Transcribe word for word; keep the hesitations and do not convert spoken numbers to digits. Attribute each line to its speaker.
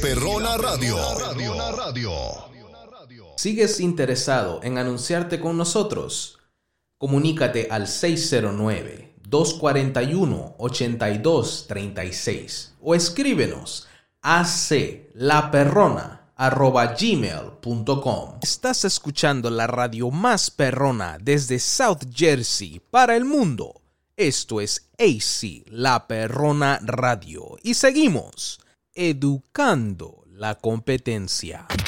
Speaker 1: Perrona Radio.
Speaker 2: ¿Sigues interesado en anunciarte con nosotros? Comunícate al seis cero nueve, dos cuatro uno, ocho dos tres seis o escríbenos a aclaperrona arroba gmail punto com. Estás escuchando la radio más perrona desde South Jersey para el mundo. Esto es A C, La Perrona Radio. Y seguimos educando la competencia.